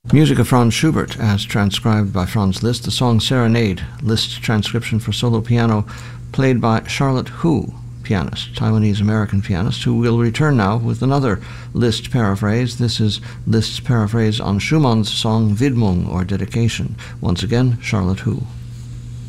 Music of Franz Schubert, as transcribed by Franz Liszt. The song Serenade, Liszt's transcription for solo piano, played by Charlotte Hu, pianist, Taiwanese-American pianist, who will return now with another Liszt paraphrase. This is Liszt's paraphrase on Schumann's song Widmung, or Dedication. Once again, Charlotte Hu.